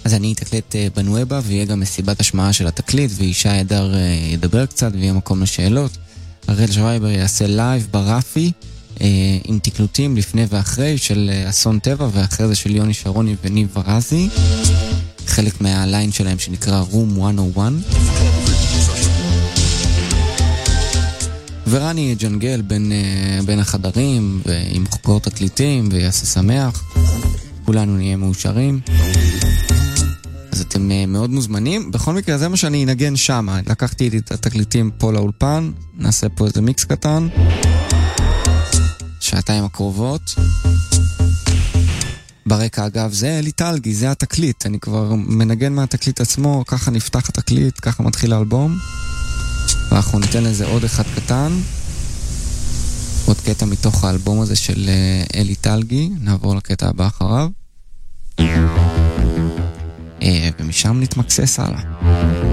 אז אני אתקלט בנואבה, ויהיה גם מסיבת השמעה של התקליט, וישי אדר ידבר קצת, ויהיה מקום לשאלות. הראל שרייבר יעשה לייב ברפי, עם תקלוטים לפני ואחרי של אסון טבע, ואחרי זה של יוני שרוני וניב ורזי, חלק מהליין שלהם שנקרא Room 101. ורני יג'נגל בין החדרים, ועם חוקרות תקליטים, ויעשה שמח. כולנו נהיה מאושרים. אז אתם מאוד מוזמנים. בכל מקרה, זה מה שאני אנגן שם. לקחתי איתי את התקליטים פה לאולפן, נעשה פה איזה מיקס קטן. שעתיים הקרובות. ברקע אגב, זה אלי טלגי, זה התקליט. אני כבר מנגן מהתקליט עצמו, ככה נפתח התקליט, ככה מתחיל האלבום. ואנחנו ניתן לזה עוד אחד קטן. עוד קטע מתוך האלבום הזה של אלי טלגי. נעבור לקטע הבא אחריו. ומשם נתמקסס הלאה.